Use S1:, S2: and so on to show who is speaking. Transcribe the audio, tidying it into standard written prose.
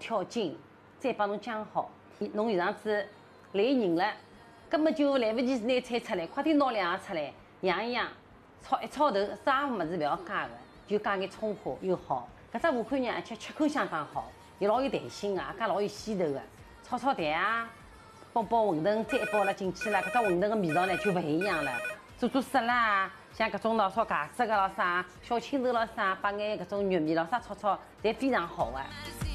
S1: 敲筋，再帮侬讲好。侬有场子来人了，根本就来不及拿菜出来，快点拿2个出来，养一养，炒一炒头，啥物事勿要加个，就加眼葱花又好。搿只武汉肉吃口相当好，又老有弹性个，也老有鲜头个。炒炒蛋啊，包馄饨，再包了进去了，搿只馄饨个味道呢就勿一样了。做沙拉啊，像搿种喏炒茄子个咾啥，小青头咾啥，把眼搿种肉味咾啥炒，侪非常好个。